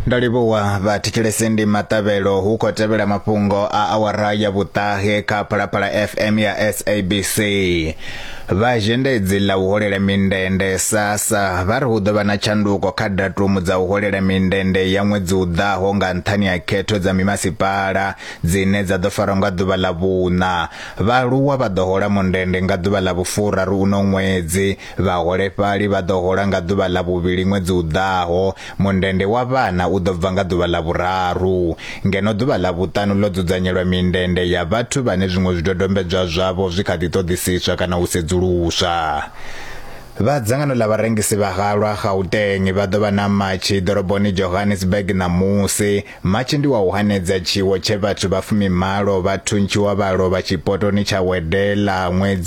Ndalibuwa vatichilese ndi matavelo huko tevela mapungo a awara ya vutahe ka Phalaphala FM ya SABC. Vazhendedzi la uholela mindende sasa vari hu ḓovha na tshanduko kha datumu dza uholela mindende ya ṅwedzi u ḓaho nga nṱhani ya khetho dza mimasipala dzine dza ḓo farwa nga ḓuvha ḽa vhuṋa. Vhaaluwa vha ḓo hola mundende nga ḓuvha ḽa vhufuraru uno ṅwedzi, vhaholefhali vha ḓo hola nga ḓuvha ḽa vhuvhili ṅwedzi u ḓaho, mundende wa vhana u ḓo bva nga ḓuvha ḽa vhuraru. Ngeno ḓuvha ḽa vhuṱanu ḽo dzudzanyelwa mindende ya vhathu vhane zwiṅwe zwidodombedzwa zwavho zwi kha ḓi ṱoḓisiswa kana u sedzuluswa. Vhadzangano ḽa vharengisi vha halwa Gauteng vha ḓo vha na matshi ḓoroboni Johannesburg ṋamusi. Matshi ndi wa u hanedza tshiwo tshe vhathu vha 18 vha thuntshiwa vha lovha tshipotoni tsha Wedela ṅwedzi